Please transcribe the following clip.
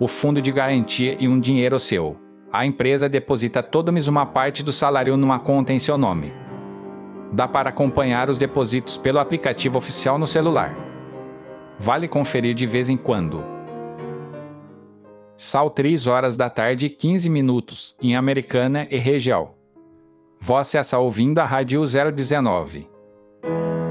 o fundo de garantia e um dinheiro seu. A empresa deposita todo mês uma parte do salário numa conta em seu nome. Dá para acompanhar os depósitos pelo aplicativo oficial no celular. Vale conferir de vez em quando. São 3 horas da tarde e 15 minutos, em Americana e região. Você está ouvindo a Rádio 019.